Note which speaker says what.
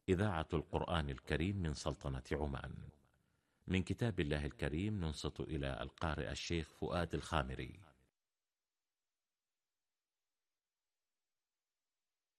Speaker 1: إذاعة القرآن الكريم من سلطنة عمان. من كتاب الله الكريم ننصت إلى القارئ الشيخ فؤاد الخامري.